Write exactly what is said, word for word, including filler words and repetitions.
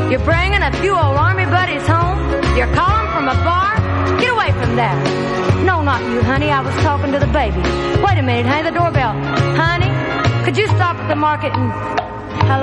You're bringing a few old army buddies home. You're calling from a bar. Get away from that. No, not you, honey. I was talking to the baby. Wait a minute, honey. The doorbell. Honey, could you stop at the market and...